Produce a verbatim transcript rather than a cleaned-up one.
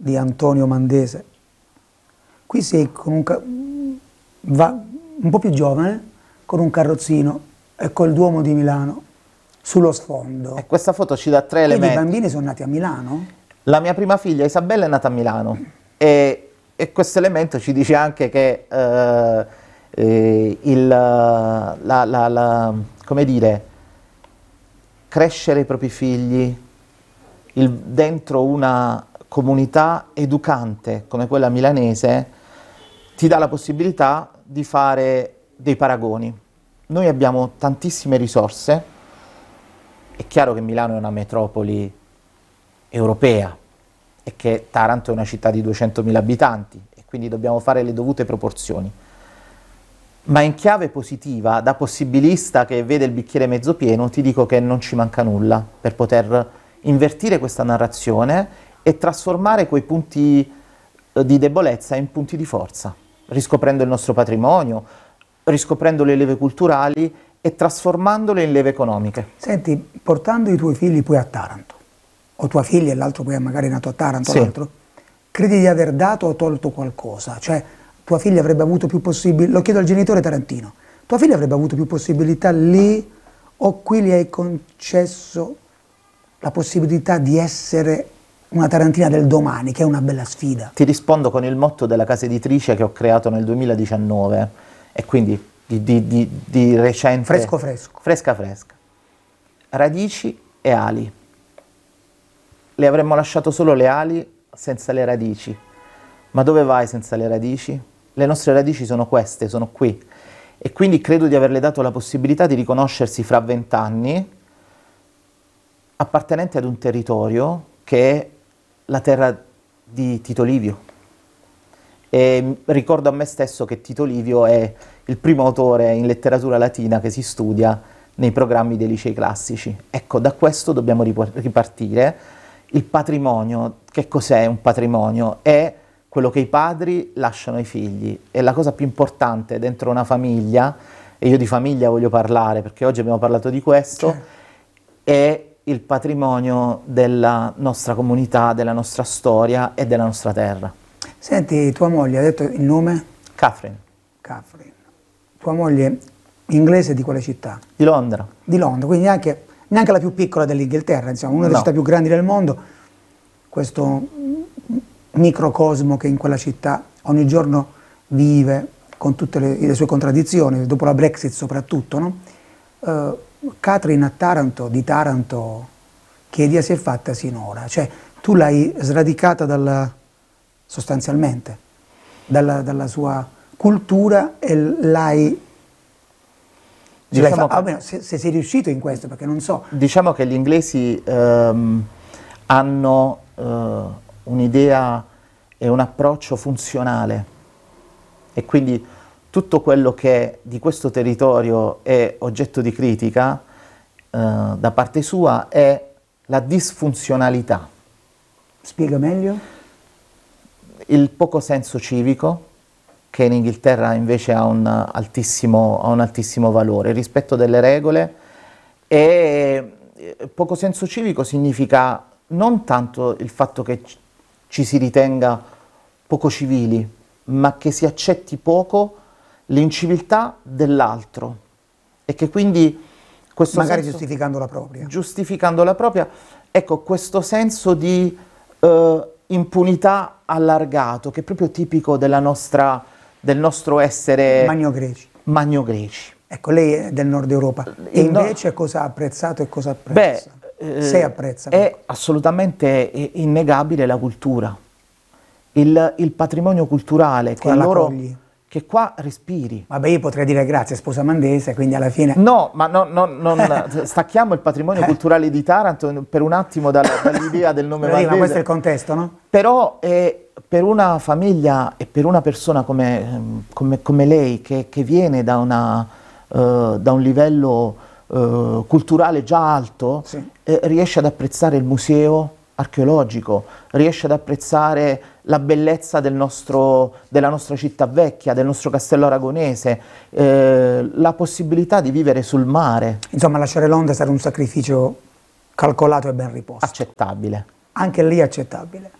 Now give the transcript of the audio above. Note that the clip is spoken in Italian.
di Antonio Mandese. Qui sei con un, ca- va, un po' più giovane, con un carrozzino e col Duomo di Milano sullo sfondo. E questa foto ci dà tre Quindi elementi. i bambini sono nati a Milano? La mia prima figlia Isabella è nata a Milano e, e questo elemento ci dice anche che eh, eh, il, la, la, la, come dire, crescere i propri figli il, dentro una comunità educante come quella milanese ti dà la possibilità di fare dei paragoni. Noi abbiamo tantissime risorse, è chiaro che Milano è una metropoli europea e che Taranto è una città di duecentomila abitanti e quindi dobbiamo fare le dovute proporzioni. Ma in chiave positiva, da possibilista che vede il bicchiere mezzo pieno, ti dico che non ci manca nulla per poter invertire questa narrazione e trasformare quei punti di debolezza in punti di forza, riscoprendo il nostro patrimonio, riscoprendo le leve culturali e trasformandole in leve economiche. Senti, portando i tuoi figli poi a Taranto, o tua figlia e l'altro poi è magari nato a Taranto, sì. l'altro, credi di aver dato o tolto qualcosa? Cioè, tua figlia avrebbe avuto più possibilità, lo chiedo al genitore tarantino, tua figlia avrebbe avuto più possibilità lì o qui gli hai concesso la possibilità di essere una tarantina del domani, che è una bella sfida? Ti rispondo con il motto della casa editrice che ho creato nel duemiladiciannove e quindi di, di, di, di recente... Fresco fresco. Fresca fresca. Radici e ali. Le avremmo lasciato solo le ali senza le radici. Ma dove vai senza le radici? Le nostre radici sono queste, sono qui. E quindi credo di averle dato la possibilità di riconoscersi fra vent'anni appartenente ad un territorio che è la terra di Tito Livio. E ricordo a me stesso che Tito Livio è il primo autore in letteratura latina che si studia nei programmi dei licei classici. Ecco, da questo dobbiamo ripartire. Il patrimonio, che cos'è un patrimonio? È quello che i padri lasciano ai figli. È la cosa più importante dentro una famiglia, e io di famiglia voglio parlare perché oggi abbiamo parlato di questo, Certo. è il patrimonio della nostra comunità, della nostra storia e della nostra terra. Senti, tua moglie ha detto il nome? Catherine. Catherine. Tua moglie inglese di quale città? Di Londra. Di Londra, quindi neanche, neanche la più piccola dell'Inghilterra, insomma, una delle No. città più grandi del mondo. Questo microcosmo che in quella città ogni giorno vive con tutte le, le sue contraddizioni, dopo la Brexit soprattutto, no? Uh, Catherine a Taranto, di Taranto, che idea si è fatta sinora? Cioè, tu l'hai sradicata dalla, sostanzialmente dalla, dalla sua cultura e l'hai... Diciamo fa- almeno se, se sei riuscito in questo, perché non so. Diciamo che gli inglesi ehm, hanno eh, un'idea e un approccio funzionale e quindi tutto quello che di questo territorio è oggetto di critica eh, da parte sua è la disfunzionalità. Spiega meglio? Il poco senso civico, che in Inghilterra invece ha un altissimo, ha un altissimo valore, il rispetto delle regole, e poco senso civico significa non tanto il fatto che ci si ritenga poco civili, ma che si accetti poco l'inciviltà dell'altro e che quindi questo Magari senso, giustificando la propria. giustificando la propria, ecco, questo senso di eh, impunità allargato che è proprio tipico della nostra, del nostro essere Magno Greci. magno-greci. Ecco, lei è del nord Europa e Il no- invece cosa ha apprezzato e cosa apprezza? Beh, eh, Se apprezza. è assolutamente innegabile la cultura, il, il patrimonio culturale che Qua la loro, cogli. che qua respiri. Vabbè, io potrei dire grazie, sposa mandese, quindi alla fine... No, ma no, no, non stacchiamo il patrimonio culturale di Taranto per un attimo dalla- dall'idea del nome Però dico, ma questo è valdese. il contesto, no? Però eh, per una famiglia e per una persona come, come- come lei, che, che viene da, una, eh, da un livello eh, culturale già alto, Sì. eh, riesce ad apprezzare il museo archeologico, riesce ad apprezzare la bellezza del nostro, della nostra città vecchia, del nostro castello aragonese, eh, la possibilità di vivere sul mare, Insomma, lasciare Londra è stato un sacrificio calcolato e ben riposto. accettabile. Anche lì accettabile.